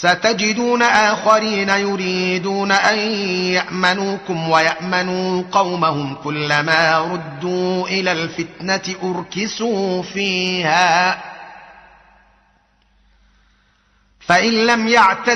ستجدون آخرين يريدون أن يأمنوكم ويأمنوا قومهم كلما ردوا إلى الفتنة أركسوا فيها فإن لم يعتزلوا